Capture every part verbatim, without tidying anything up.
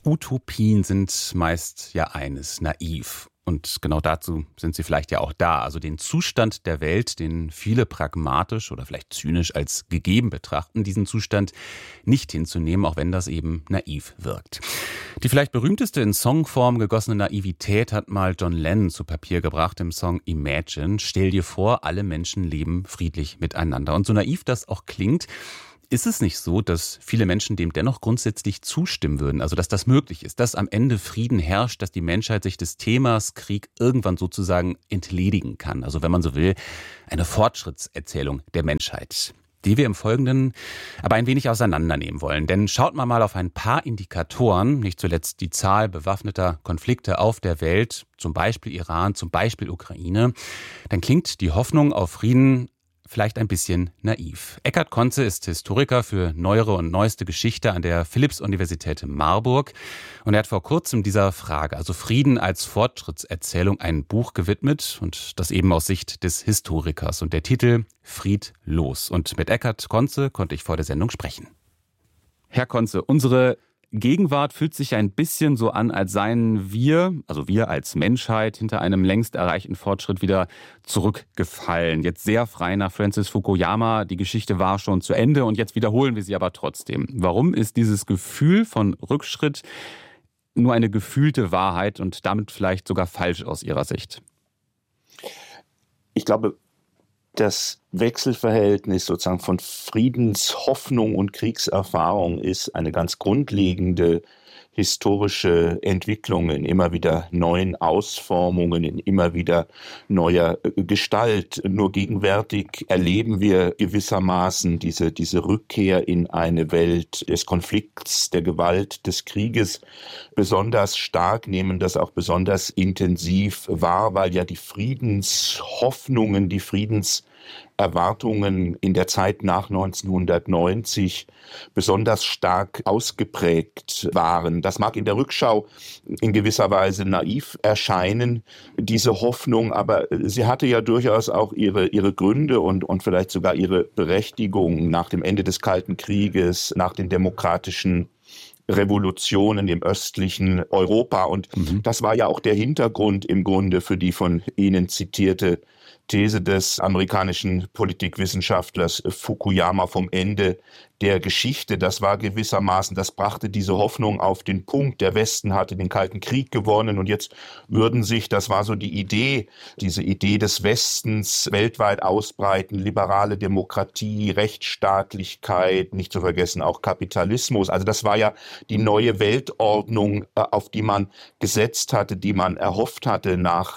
Utopien sind meist ja eines, naiv. Und genau dazu sind sie vielleicht ja auch da. Also den Zustand der Welt, den viele pragmatisch oder vielleicht zynisch als gegeben betrachten, diesen Zustand nicht hinzunehmen, auch wenn das eben naiv wirkt. Die vielleicht berühmteste in Songform gegossene Naivität hat mal John Lennon zu Papier gebracht im Song Imagine. Stell dir vor, alle Menschen leben friedlich miteinander. Und so naiv das auch klingt, ist es nicht so, dass viele Menschen dem dennoch grundsätzlich zustimmen würden, also dass das möglich ist, dass am Ende Frieden herrscht, dass die Menschheit sich des Themas Krieg irgendwann sozusagen entledigen kann? Also wenn man so will, eine Fortschrittserzählung der Menschheit, die wir im Folgenden aber ein wenig auseinandernehmen wollen. Denn schaut man mal auf ein paar Indikatoren, nicht zuletzt die Zahl bewaffneter Konflikte auf der Welt, zum Beispiel Iran, zum Beispiel Ukraine, dann klingt die Hoffnung auf Frieden vielleicht ein bisschen naiv. Eckhard Konze ist Historiker für neuere und neueste Geschichte an der Philipps-Universität Marburg. Und er hat vor kurzem dieser Frage, also Frieden als Fortschrittserzählung, ein Buch gewidmet. Und das eben aus Sicht des Historikers. Und der Titel Friedlos. Und mit Eckhard Konze konnte ich vor der Sendung sprechen. Herr Konze, unsere Gegenwart fühlt sich ein bisschen so an, als seien wir, also wir als Menschheit, hinter einem längst erreichten Fortschritt wieder zurückgefallen. Jetzt sehr frei nach Francis Fukuyama, die Geschichte war schon zu Ende und jetzt wiederholen wir sie aber trotzdem. Warum ist dieses Gefühl von Rückschritt nur eine gefühlte Wahrheit und damit vielleicht sogar falsch aus Ihrer Sicht? Ich glaube, das Wechselverhältnis sozusagen von Friedenshoffnung und Kriegserfahrung ist eine ganz grundlegende historische Entwicklung in immer wieder neuen Ausformungen, in immer wieder neuer Gestalt. Nur gegenwärtig erleben wir gewissermaßen diese, diese Rückkehr in eine Welt des Konflikts, der Gewalt, des Krieges besonders stark, nehmen das auch besonders intensiv wahr, weil ja die Friedenshoffnungen, die Friedens Erwartungen in der Zeit nach neunzehnhundertneunzig besonders stark ausgeprägt waren. Das mag in der Rückschau in gewisser Weise naiv erscheinen, diese Hoffnung, aber sie hatte ja durchaus auch ihre, ihre Gründe und, und vielleicht sogar ihre Berechtigung nach dem Ende des Kalten Krieges, nach den demokratischen Revolutionen im östlichen Europa. Und mhm. das war ja auch der Hintergrund im Grunde für die von Ihnen zitierte These des amerikanischen Politikwissenschaftlers Fukuyama vom Ende der Geschichte. Das war gewissermaßen, das brachte diese Hoffnung auf den Punkt. Der Westen hatte den Kalten Krieg gewonnen und jetzt würden sich, das war so die Idee, diese Idee des Westens weltweit ausbreiten, liberale Demokratie, Rechtsstaatlichkeit, nicht zu vergessen auch Kapitalismus. Also das war ja die neue Weltordnung, auf die man gesetzt hatte, die man erhofft hatte nach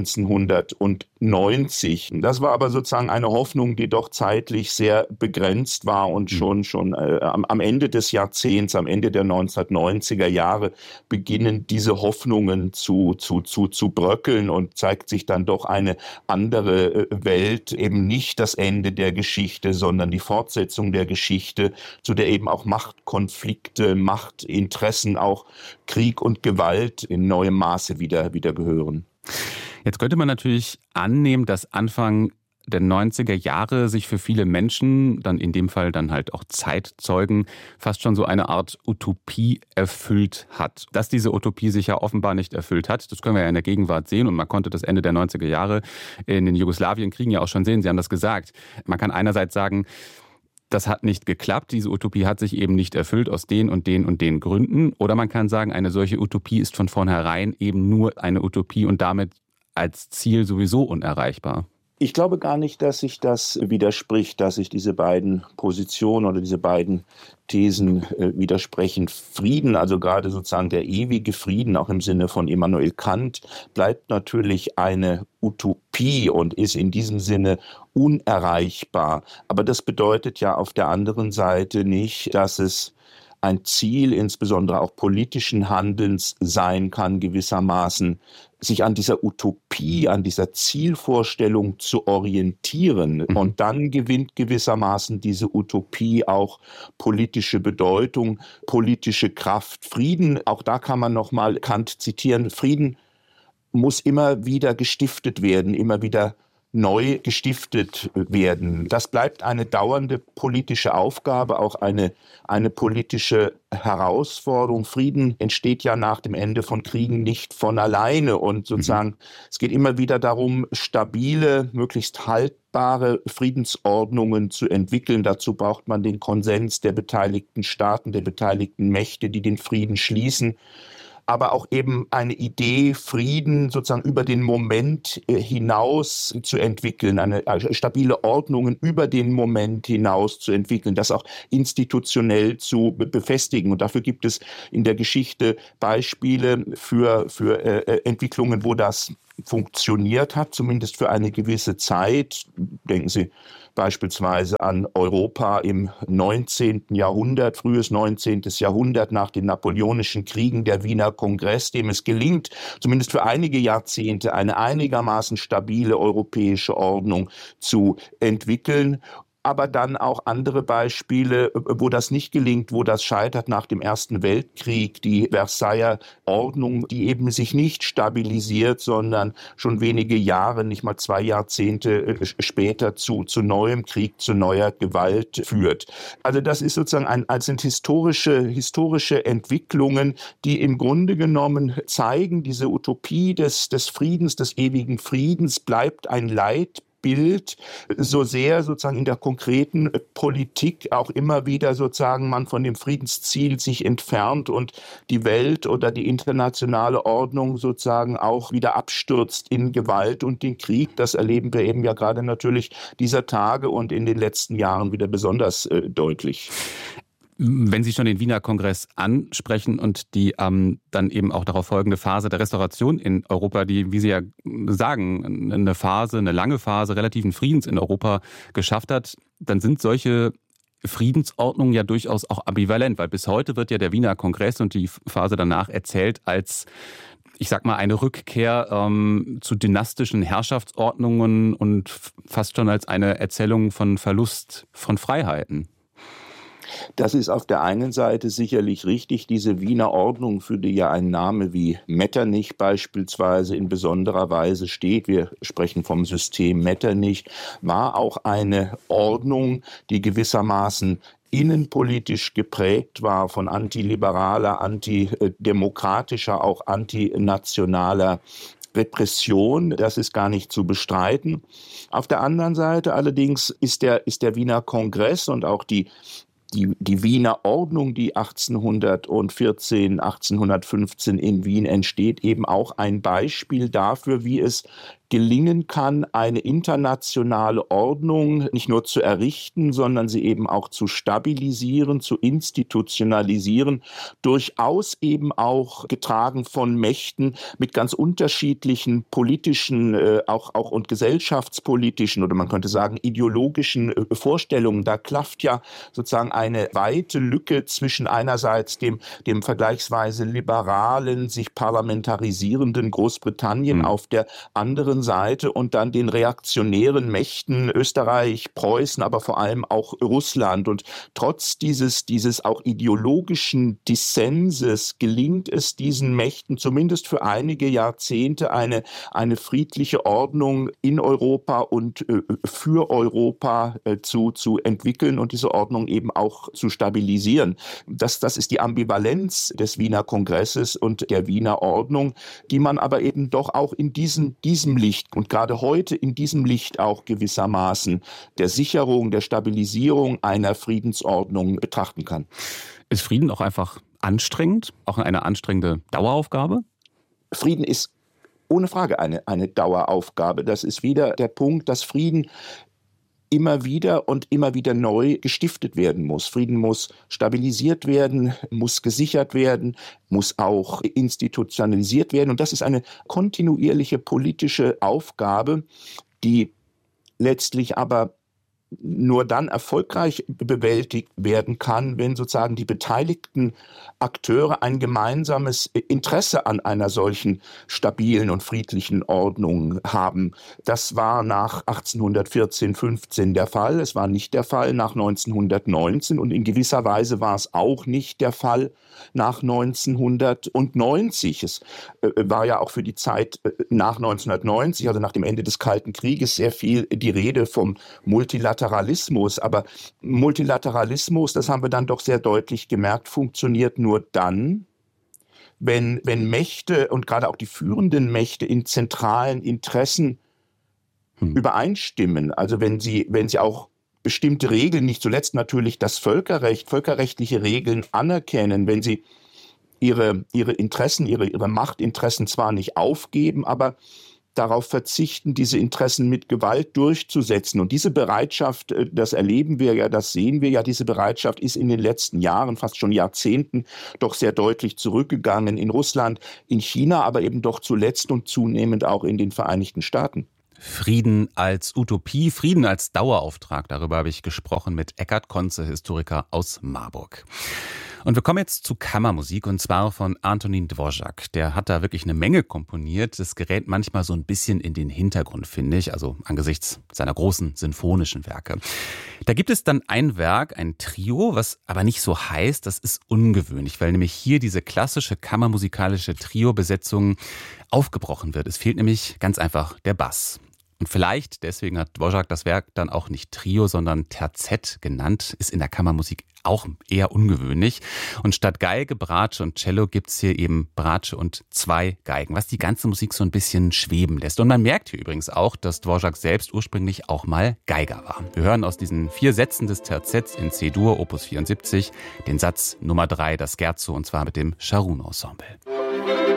neunzehnhundertneunzig. Das war aber sozusagen eine Hoffnung, die doch zeitlich sehr begrenzt war und schon schon äh, am, am Ende des Jahrzehnts, am Ende der neunzehnhundertneunziger Jahre beginnen diese Hoffnungen zu zu zu zu bröckeln und zeigt sich dann doch eine andere Welt, eben nicht das Ende der Geschichte, sondern die Fortsetzung der Geschichte, zu der eben auch Machtkonflikte, Machtinteressen, auch Krieg und Gewalt in neuem Maße wieder wieder gehören. Jetzt könnte man natürlich annehmen, dass Anfang der neunziger Jahre sich für viele Menschen, dann in dem Fall dann halt auch Zeitzeugen, fast schon so eine Art Utopie erfüllt hat. Dass diese Utopie sich ja offenbar nicht erfüllt hat, das können wir ja in der Gegenwart sehen und man konnte das Ende der neunziger Jahre in den Jugoslawienkriegen ja auch schon sehen. Sie haben das gesagt. Man kann einerseits sagen, das hat nicht geklappt, diese Utopie hat sich eben nicht erfüllt aus den und den und den Gründen. Oder man kann sagen, eine solche Utopie ist von vornherein eben nur eine Utopie und damit als Ziel sowieso unerreichbar. Ich glaube gar nicht, dass sich das widerspricht, dass sich diese beiden Positionen oder diese beiden Thesen äh, widersprechen. Frieden, also gerade sozusagen der ewige Frieden, auch im Sinne von Immanuel Kant, bleibt natürlich eine Utopie und ist in diesem Sinne unerreichbar. Aber das bedeutet ja auf der anderen Seite nicht, dass es ein Ziel, insbesondere auch politischen Handelns sein kann, gewissermaßen sich an dieser Utopie, an dieser Zielvorstellung zu orientieren. Mhm. Und dann gewinnt gewissermaßen diese Utopie auch politische Bedeutung, politische Kraft. Frieden, auch da kann man nochmal Kant zitieren, Frieden muss immer wieder gestiftet werden, immer wieder neu gestiftet werden. Das bleibt eine dauernde politische Aufgabe, auch eine, eine politische Herausforderung. Frieden entsteht ja nach dem Ende von Kriegen nicht von alleine und sozusagen, mhm. es geht immer wieder darum, stabile, möglichst haltbare Friedensordnungen zu entwickeln. Dazu braucht man den Konsens der beteiligten Staaten, der beteiligten Mächte, die den Frieden schließen. Aber auch eben eine Idee, Frieden sozusagen über den Moment hinaus zu entwickeln, eine stabile Ordnungen über den Moment hinaus zu entwickeln, das auch institutionell zu befestigen. Und dafür gibt es in der Geschichte Beispiele für, für äh, Entwicklungen, wo das funktioniert hat, zumindest für eine gewisse Zeit. Denken Sie beispielsweise an Europa im neunzehnten Jahrhundert, frühes neunzehnten Jahrhundert, nach den Napoleonischen Kriegen, der Wiener Kongress, dem es gelingt, zumindest für einige Jahrzehnte eine einigermaßen stabile europäische Ordnung zu entwickeln. Aber dann auch andere Beispiele, wo das nicht gelingt, wo das scheitert nach dem Ersten Weltkrieg, die Versailler Ordnung, die eben sich nicht stabilisiert, sondern schon wenige Jahre, nicht mal zwei Jahrzehnte später zu, zu neuem Krieg, zu neuer Gewalt führt. Also das ist sozusagen ein, also sind historische, historische Entwicklungen, die im Grunde genommen zeigen, diese Utopie des, des Friedens, des ewigen Friedens bleibt ein Leitbild. Bild, so sehr sozusagen in der konkreten Politik auch immer wieder sozusagen man von dem Friedensziel sich entfernt und die Welt oder die internationale Ordnung sozusagen auch wieder abstürzt in Gewalt und den Krieg. Das erleben wir eben ja gerade natürlich dieser Tage und in den letzten Jahren wieder besonders äh, deutlich. Wenn Sie schon den Wiener Kongress ansprechen und die ähm, dann eben auch darauf folgende Phase der Restauration in Europa, die, wie Sie ja sagen, eine Phase, eine lange Phase relativen Friedens in Europa geschafft hat, dann sind solche Friedensordnungen ja durchaus auch ambivalent, weil bis heute wird ja der Wiener Kongress und die Phase danach erzählt als, ich sag mal, eine Rückkehr ähm, zu dynastischen Herrschaftsordnungen und fast schon als eine Erzählung von Verlust von Freiheiten. Das ist auf der einen Seite sicherlich richtig. Diese Wiener Ordnung, für die ja ein Name wie Metternich beispielsweise in besonderer Weise steht, wir sprechen vom System Metternich, war auch eine Ordnung, die gewissermaßen innenpolitisch geprägt war von antiliberaler, antidemokratischer, auch antinationaler Repression, das ist gar nicht zu bestreiten. Auf der anderen Seite allerdings ist der, ist der Wiener Kongress und auch die Die, die Wiener Ordnung, die achtzehnhundertvierzehn, achtzehnhundertfünfzehn in Wien entsteht, eben auch ein Beispiel dafür, wie es gelingen kann, eine internationale Ordnung nicht nur zu errichten, sondern sie eben auch zu stabilisieren, zu institutionalisieren, durchaus eben auch getragen von Mächten mit ganz unterschiedlichen politischen, äh, auch, auch und gesellschaftspolitischen oder man könnte sagen ideologischen äh, Vorstellungen. Da klafft ja sozusagen eine weite Lücke zwischen einerseits dem, dem vergleichsweise liberalen, sich parlamentarisierenden Großbritannien, mhm. auf der anderen Seite und dann den reaktionären Mächten Österreich, Preußen, aber vor allem auch Russland. Und trotz dieses, dieses auch ideologischen Dissenses gelingt es diesen Mächten zumindest für einige Jahrzehnte eine, eine friedliche Ordnung in Europa und äh, für Europa äh, zu, zu entwickeln und diese Ordnung eben auch zu stabilisieren. Das, das ist die Ambivalenz des Wiener Kongresses und der Wiener Ordnung, die man aber eben doch auch in diesem, diesem Licht und gerade heute in diesem Licht auch gewissermaßen der Sicherung, der Stabilisierung einer Friedensordnung betrachten kann. Ist Frieden auch einfach anstrengend, auch eine anstrengende Daueraufgabe? Frieden ist ohne Frage eine, eine Daueraufgabe. Das ist wieder der Punkt, dass Frieden immer wieder und immer wieder neu gestiftet werden muss. Frieden muss stabilisiert werden, muss gesichert werden, muss auch institutionalisiert werden. Und das ist eine kontinuierliche politische Aufgabe, die letztlich aber nur dann erfolgreich bewältigt werden kann, wenn sozusagen die beteiligten Akteure ein gemeinsames Interesse an einer solchen stabilen und friedlichen Ordnung haben. Das war nach achtzehnhundertvierzehn, fünfzehn der Fall. Es war nicht der Fall nach neunzehnhundertneunzehn und in gewisser Weise war es auch nicht der Fall nach neunzehnhundertneunzig. Es äh, war ja auch für die Zeit äh, nach neunzehnhundertneunzig, also nach dem Ende des Kalten Krieges, sehr viel die Rede vom Multilateralismus. Aber Multilateralismus, das haben wir dann doch sehr deutlich gemerkt, funktioniert nur dann, wenn, wenn Mächte und gerade auch die führenden Mächte in zentralen Interessen hm. übereinstimmen. Also wenn sie, wenn sie auch bestimmte Regeln, nicht zuletzt natürlich das Völkerrecht, völkerrechtliche Regeln anerkennen, wenn sie ihre, ihre Interessen, ihre, ihre Machtinteressen zwar nicht aufgeben, aber darauf verzichten, diese Interessen mit Gewalt durchzusetzen. Und diese Bereitschaft, das erleben wir ja, das sehen wir ja, diese Bereitschaft ist in den letzten Jahren, fast schon Jahrzehnten, doch sehr deutlich zurückgegangen in Russland, in China, aber eben doch zuletzt und zunehmend auch in den Vereinigten Staaten. Frieden als Utopie, Frieden als Dauerauftrag. Darüber habe ich gesprochen mit Eckhard Konze, Historiker aus Marburg. Und wir kommen jetzt zu Kammermusik, und zwar von Antonín Dvořák. Der hat da wirklich eine Menge komponiert. Das gerät manchmal so ein bisschen in den Hintergrund, finde ich, also angesichts seiner großen sinfonischen Werke. Da gibt es dann ein Werk, ein Trio, was aber nicht so heißt. Das ist ungewöhnlich, weil nämlich hier diese klassische kammermusikalische Trio-Besetzung aufgebrochen wird. Es fehlt nämlich ganz einfach der Bass. Und vielleicht, deswegen hat Dvořák das Werk dann auch nicht Trio, sondern Terzett genannt, ist in der Kammermusik auch eher ungewöhnlich. Und statt Geige, Bratsche und Cello gibt's hier eben Bratsche und zwei Geigen, was die ganze Musik so ein bisschen schweben lässt. Und man merkt hier übrigens auch, dass Dvořák selbst ursprünglich auch mal Geiger war. Wir hören aus diesen vier Sätzen des Terzetts in C-Dur, Opus vierundsiebzig, den Satz Nummer drei, das Scherzo, und zwar mit dem Scharoun-Ensemble.